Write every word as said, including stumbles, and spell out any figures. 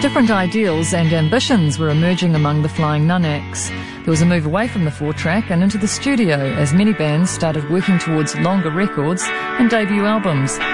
Different ideals and ambitions were emerging among the Flying Nun acts. There was a move away from the four-track and into the studio as many bands started working towards longer records and debut albums.